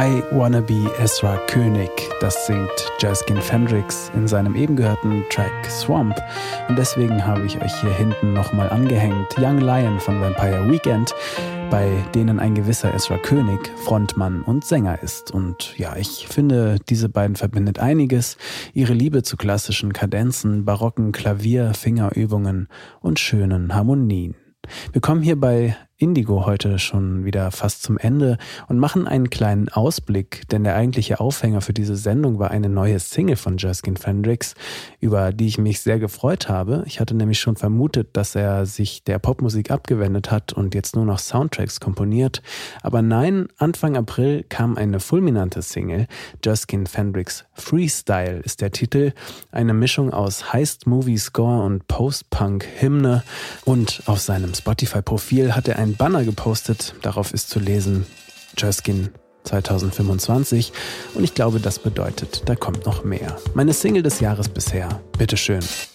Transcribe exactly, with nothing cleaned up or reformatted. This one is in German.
I Wanna Be Ezra König, das singt Jerskin Fendrix in seinem eben gehörten Track Swamp. Und deswegen habe ich euch hier hinten nochmal angehängt Young Lion von Vampire Weekend, bei denen ein gewisser Ezra König Frontmann und Sänger ist. Und ja, ich finde, diese beiden verbindet einiges. Ihre Liebe zu klassischen Kadenzen, barocken Klavier-Fingerübungen und schönen Harmonien. Wir kommen hier bei Indigo heute schon wieder fast zum Ende und machen einen kleinen Ausblick, denn der eigentliche Aufhänger für diese Sendung war eine neue Single von Jerskin Fendrix, über die ich mich sehr gefreut habe. Ich hatte nämlich schon vermutet, dass er sich der Popmusik abgewendet hat und jetzt nur noch Soundtracks komponiert. Aber nein, Anfang April kam eine fulminante Single. Jerskin Fendrix Freestyle ist der Titel, eine Mischung aus Heist-Movie-Score und Post-Punk-Hymne. Und auf seinem Spotify-Profil hat er ein Banner gepostet, darauf ist zu lesen Jerskin zwanzig fünfundzwanzig und ich glaube, das bedeutet, da kommt noch mehr. Meine Single des Jahres bisher, bitteschön.